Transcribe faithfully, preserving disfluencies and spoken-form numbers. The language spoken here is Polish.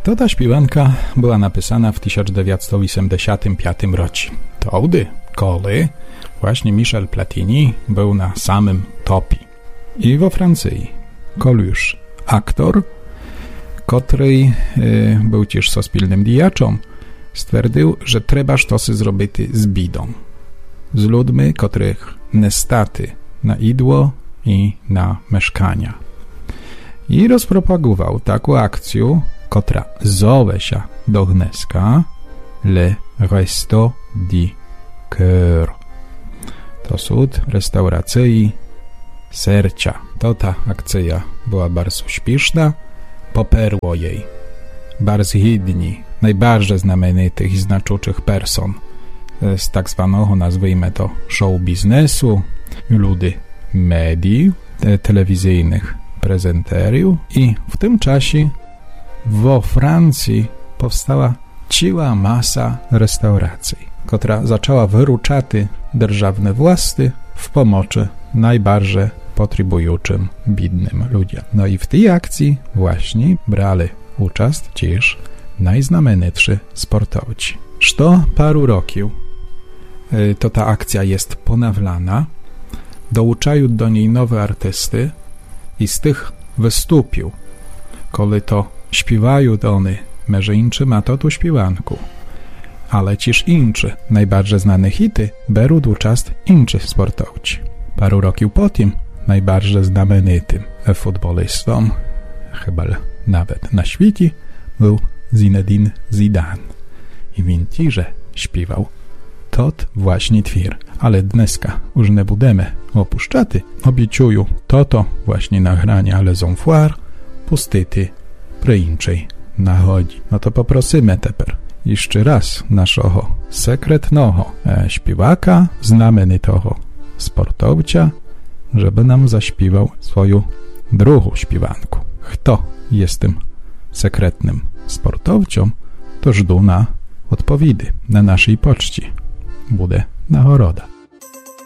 To ta śpiewanka była napisana w tysiąc dziewięćset osiemdziesiątym piątym roku. Wtedy, kiedy właśnie Michel Platini był na samym topie. I we Francji, kiedy już aktor, który y, był też sospilnym diaczem, stwierdził, że trzeba coś zrobić z bidą. Z ludźmi, których niestety na idło i na mieszkania. I rozpropagował taką akcję, która zowie się do dneska Le Resto di Cœur. To sud restauracji serca. To ta akcja była bardzo uśpieszna. Poperło jej bardzo jedni najbardziej znamienitych i znaczących person z tak zwanego, nazwijmy to, show biznesu, ludzi mediów, te, telewizyjnych prezenteriów i w tym czasie we Francji powstała cała masa restauracji, która zaczęła wyruczać державne własty w pomocy najbardziej potrzebującym biednym ludziom. No i w tej akcji właśnie brali udział też najznamienitszy sportowcy. Co paru roków to ta akcja jest ponawlana, dołączają do niej nowe artysty i z tych wystąpił, kiedy to śpiewają one mężczyźni ma to tu śpiewanku, ale też inczy najbardziej znane hity berą udział inczy sportowcy. Paru roków po tym najbardziej znamienitym futbolistą, chyba nawet na świecie, był Zinedine Zidane. I він тіже śpiewał tot właśnie twir. Ale dneska już nie będziemy opuszczać. Obiecuję toto właśnie nagranie ale zonfuar pustity przy inczej nachodzi. No to poprosimy teper jeszcze raz naszego sekretnego e, śpiewaka, znamienitego sportowca, żeby nam zaśpiewał swoją drugą śpiewanku. Kto jest tym sekretnym sportowcą, to żdu na odpowiedzi na naszej poczcie. Bude nagroda.